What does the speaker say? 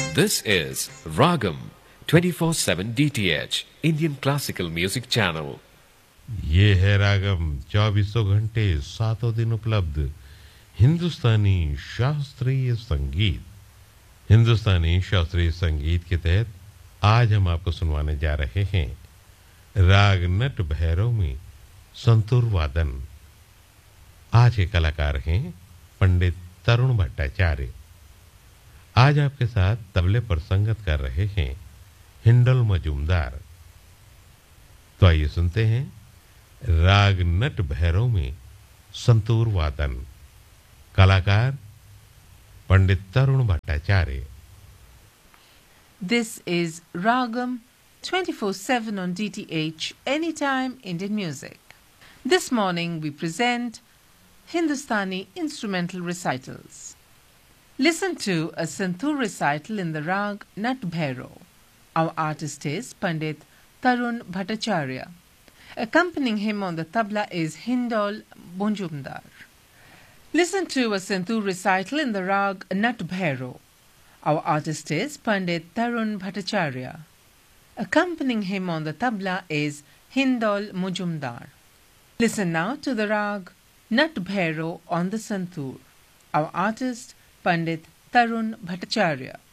This is Ragam 24/7 DTH Indian Classical Music Channel. ये है रागम 2400 घंटे 7 दिन उपलब्ध हिंदुस्तानी शास्त्रीय संगीत। हिंदुस्तानी शास्त्रीय संगीत के तहत आज हम आपको सुनवाने जा रहे हैं राग नट भैरव में संतूर वादन। आज के कलाकार हैं पंडित तरुण भट्टाचार्य। आज आपके साथ तबले पर संगत कर रहे हैं हिंडल मजूमदार। तो आइए सुनते हैं राग नट भैरव में संतूर वादन। कलाकार पंडित तरुण Bhattacharya. This is Ragam 24/7 on DTH Anytime Indian Music. This morning we present Hindustani instrumental recitals. Listen to a santoor recital in the rag Nat Bhairav. Our artist is Pandit Tarun Bhattacharya. Accompanying him on the tabla is Hindol Majumdar. Listen to a santoor recital in the rag Nat Bhairav. Our artist is Pandit Tarun Bhattacharya. Accompanying him on the tabla is Hindol Majumdar. Listen now to the rag Nat Bhairav on the santoor. Our artist Pandit Tarun Bhattacharya.